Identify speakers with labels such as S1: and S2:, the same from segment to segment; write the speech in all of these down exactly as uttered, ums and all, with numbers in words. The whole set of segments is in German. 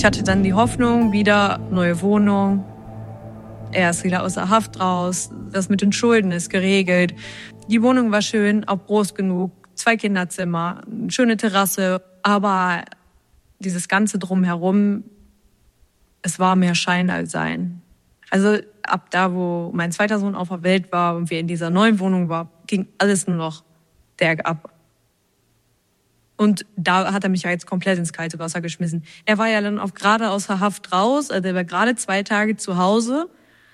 S1: Ich hatte dann die Hoffnung, wieder neue Wohnung. Er ist wieder aus der Haft raus. Das mit den Schulden ist geregelt. Die Wohnung war schön, auch groß genug. Zwei Kinderzimmer, eine schöne Terrasse. Aber dieses Ganze drumherum, es war mehr Schein als Sein. Also ab da, wo mein zweiter Sohn auf der Welt war und wir in dieser neuen Wohnung waren, ging alles nur noch bergab. Und da hat er mich ja jetzt komplett ins kalte Wasser geschmissen. Er war ja dann auch gerade aus der Haft raus, also er war gerade zwei Tage zu Hause.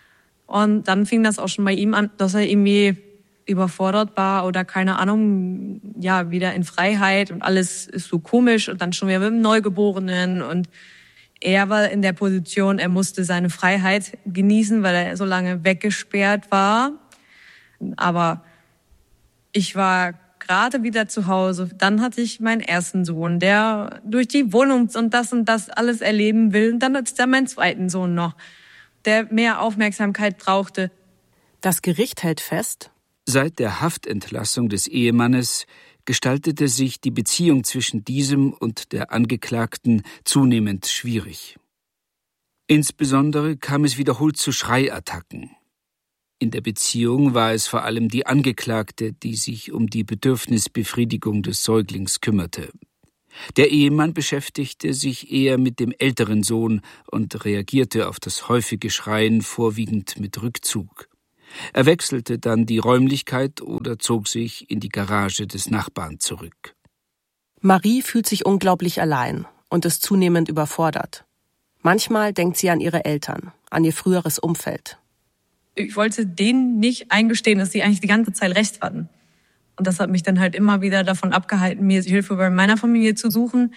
S1: Und dann fing das auch schon bei ihm an, dass er irgendwie überfordert war oder keine Ahnung, ja, wieder in Freiheit und alles ist so komisch und dann schon wieder mit dem Neugeborenen. Und er war in der Position, er musste seine Freiheit genießen, weil er so lange weggesperrt war. Aber ich war gerade wieder zu Hause. Dann hatte ich meinen ersten Sohn, der durch die Wohnung und das und das alles erleben will. Und dann ist da mein zweiten Sohn noch, der mehr Aufmerksamkeit brauchte.
S2: Das Gericht hält fest:
S3: Seit der Haftentlassung des Ehemannes gestaltete sich die Beziehung zwischen diesem und der Angeklagten zunehmend schwierig. Insbesondere kam es wiederholt zu Schreiattacken. In der Beziehung war es vor allem die Angeklagte, die sich um die Bedürfnisbefriedigung des Säuglings kümmerte. Der Ehemann beschäftigte sich eher mit dem älteren Sohn und reagierte auf das häufige Schreien vorwiegend mit Rückzug. Er wechselte dann die Räumlichkeit oder zog sich in die Garage des Nachbarn zurück.
S2: Marie fühlt sich unglaublich allein und ist zunehmend überfordert. Manchmal denkt sie an ihre Eltern, an ihr früheres Umfeld.
S1: Ich wollte denen nicht eingestehen, dass sie eigentlich die ganze Zeit recht hatten. Und das hat mich dann halt immer wieder davon abgehalten, mir Hilfe bei meiner Familie zu suchen.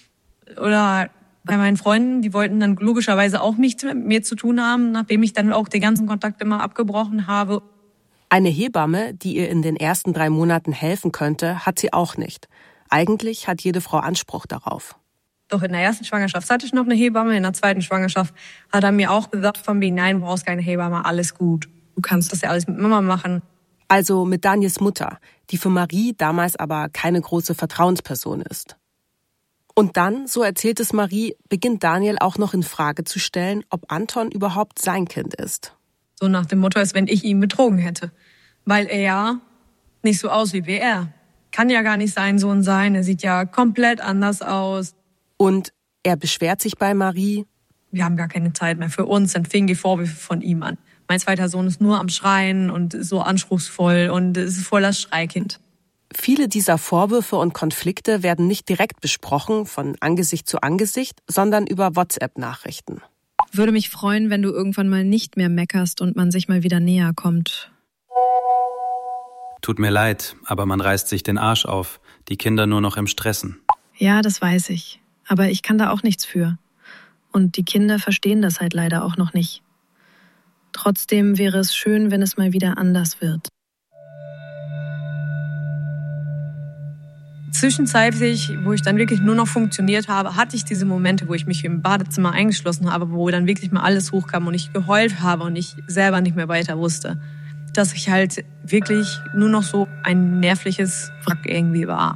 S1: Oder bei meinen Freunden, die wollten dann logischerweise auch nichts mit mir zu tun haben, nachdem ich dann auch den ganzen Kontakt immer abgebrochen habe.
S2: Eine Hebamme, die ihr in den ersten drei Monaten helfen könnte, hat sie auch nicht. Eigentlich hat jede Frau Anspruch darauf.
S1: Doch in der ersten Schwangerschaft hatte ich noch eine Hebamme, in der zweiten Schwangerschaft hat er mir auch gesagt, von wegen, nein, du brauchst keine Hebamme, alles gut. Du kannst das ja alles mit Mama machen.
S2: Also mit Daniels Mutter, die für Marie damals aber keine große Vertrauensperson ist. Und dann, so erzählt es Marie, beginnt Daniel auch noch in Frage zu stellen, ob Anton überhaupt sein Kind ist.
S1: So nach dem Motto, als wenn ich ihn betrogen hätte. Weil er ja nicht so aussieht wie er. Kann ja gar nicht sein Sohn sein, er sieht ja komplett anders aus.
S2: Und er beschwert sich bei Marie:
S1: Wir haben gar keine Zeit mehr für uns, dann fingen die Vorwürfe von ihm an. Mein zweiter Sohn ist nur am Schreien und ist so anspruchsvoll und ist voll das Schreikind.
S2: Viele dieser Vorwürfe und Konflikte werden nicht direkt besprochen, von Angesicht zu Angesicht, sondern über WhatsApp-Nachrichten.
S4: Würde mich freuen, wenn du irgendwann mal nicht mehr meckerst und man sich mal wieder näher kommt.
S5: Tut mir leid, aber man reißt sich den Arsch auf. Die Kinder nur noch im Stressen.
S4: Ja, das weiß ich. Aber ich kann da auch nichts für. Und die Kinder verstehen das halt leider auch noch nicht. Trotzdem wäre es schön, wenn es mal wieder anders wird.
S1: Zwischenzeitlich, wo ich dann wirklich nur noch funktioniert habe, hatte ich diese Momente, wo ich mich im Badezimmer eingeschlossen habe, wo dann wirklich mal alles hochkam und ich geheult habe und ich selber nicht mehr weiter wusste. Dass ich halt wirklich nur noch so ein nervliches Wrack irgendwie war.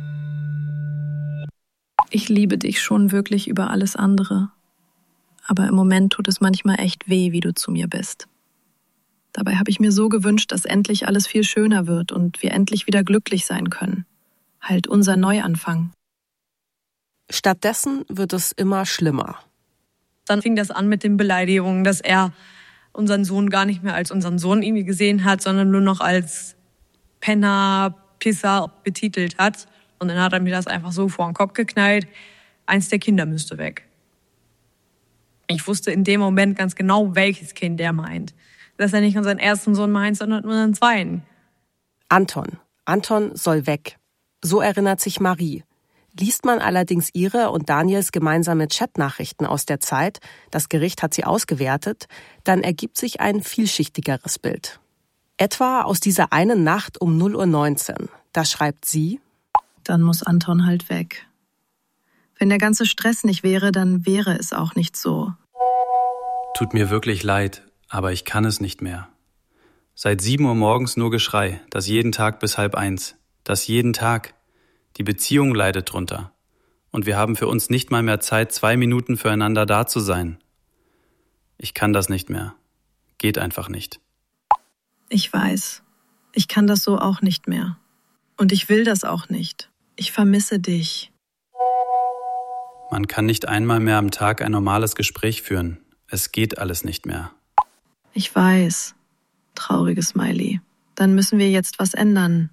S4: Ich liebe dich schon wirklich über alles andere. Aber im Moment tut es manchmal echt weh, wie du zu mir bist. Dabei habe ich mir so gewünscht, dass endlich alles viel schöner wird und wir endlich wieder glücklich sein können. Halt unser Neuanfang.
S2: Stattdessen wird es immer schlimmer.
S1: Dann fing das an mit den Beleidigungen, dass er unseren Sohn gar nicht mehr als unseren Sohn irgendwie gesehen hat, sondern nur noch als Penner, Pisser betitelt hat. Und dann hat er mir das einfach so vor den Kopf geknallt. Eins der Kinder müsste weg. Ich wusste in dem Moment ganz genau, welches Kind er meint. Dass er nicht unseren ersten Sohn meint, sondern unseren zweiten.
S2: Anton. Anton soll weg. So erinnert sich Marie. Liest man allerdings ihre und Daniels gemeinsame Chatnachrichten aus der Zeit, das Gericht hat sie ausgewertet, dann ergibt sich ein vielschichtigeres Bild. Etwa aus dieser einen Nacht um null Uhr neunzehn. Da schreibt sie:
S4: Dann muss Anton halt weg. Wenn der ganze Stress nicht wäre, dann wäre es auch nicht so.
S5: Tut mir wirklich leid, aber ich kann es nicht mehr. Seit sieben Uhr morgens nur Geschrei, das jeden Tag bis halb eins. Das jeden Tag. Die Beziehung leidet drunter. und wir haben für uns nicht mal mehr Zeit, zwei Minuten füreinander da zu sein. Ich kann das nicht mehr. Geht einfach nicht.
S4: Ich weiß. Ich kann das so auch nicht mehr. Und ich will das auch nicht. Ich vermisse dich.
S5: Man kann nicht einmal mehr am Tag ein normales Gespräch führen. Es geht alles nicht mehr.
S4: Ich weiß. Trauriges Smiley. Dann müssen wir jetzt was ändern.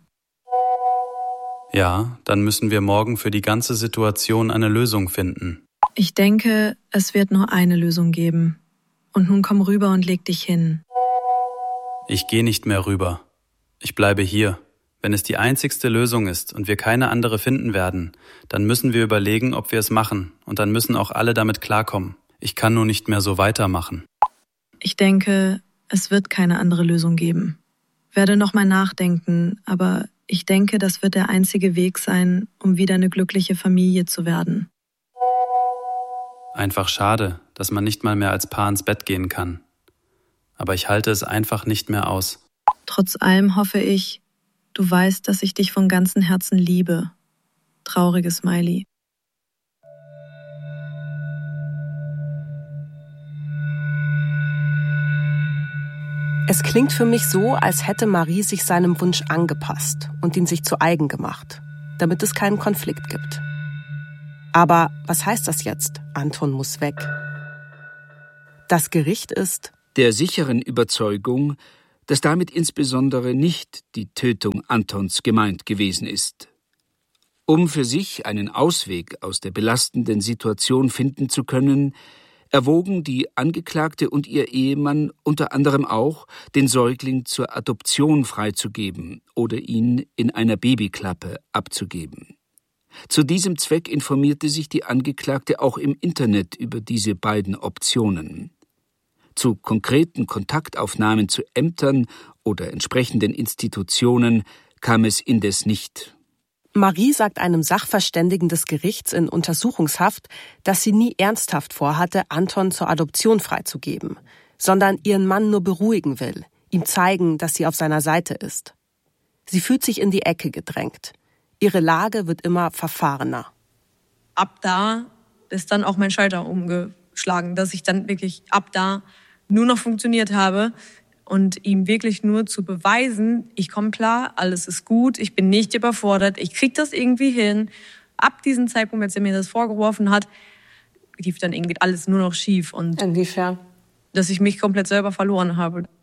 S5: Ja, dann müssen wir morgen für die ganze Situation eine Lösung finden.
S4: Ich denke, es wird nur eine Lösung geben. Und nun komm rüber und leg dich hin.
S5: Ich gehe nicht mehr rüber. Ich bleibe hier. Wenn es die einzigste Lösung ist und wir keine andere finden werden, dann müssen wir überlegen, ob wir es machen. Und dann müssen auch alle damit klarkommen. Ich kann nur nicht mehr so weitermachen.
S4: Ich denke, es wird keine andere Lösung geben. Werde noch mal nachdenken, aber ich denke, das wird der einzige Weg sein, um wieder eine glückliche Familie zu werden.
S5: Einfach schade, dass man nicht mal mehr als Paar ins Bett gehen kann. Aber ich halte es einfach nicht mehr aus.
S4: Trotz allem hoffe ich, du weißt, dass ich dich von ganzem Herzen liebe. Trauriges Smiley.
S2: Es klingt für mich so, als hätte Marie sich seinem Wunsch angepasst und ihn sich zu eigen gemacht, damit es keinen Konflikt gibt. Aber was heißt das jetzt? Anton muss weg. Das Gericht ist
S3: der sicheren Überzeugung, dass damit insbesondere nicht die Tötung Antons gemeint gewesen ist. Um für sich einen Ausweg aus der belastenden Situation finden zu können, erwogen die Angeklagte und ihr Ehemann unter anderem auch, den Säugling zur Adoption freizugeben oder ihn in einer Babyklappe abzugeben. Zu diesem Zweck informierte sich die Angeklagte auch im Internet über diese beiden Optionen. Zu konkreten Kontaktaufnahmen zu Ämtern oder entsprechenden Institutionen kam es indes nicht.
S2: Marie sagt einem Sachverständigen des Gerichts in Untersuchungshaft, dass sie nie ernsthaft vorhatte, Anton zur Adoption freizugeben, sondern ihren Mann nur beruhigen will, ihm zeigen, dass sie auf seiner Seite ist. Sie fühlt sich in die Ecke gedrängt. Ihre Lage wird immer verfahrener.
S1: Ab da ist dann auch mein Schalter umgeschlagen, dass ich dann wirklich ab da nur noch funktioniert habe und ihm wirklich nur zu beweisen, ich komme klar, alles ist gut, ich bin nicht überfordert, ich krieg das irgendwie hin. Ab diesem Zeitpunkt, als er mir das vorgeworfen hat, lief dann irgendwie alles nur noch schief. Und
S2: inwiefern?
S1: Dass ich mich komplett selber verloren habe.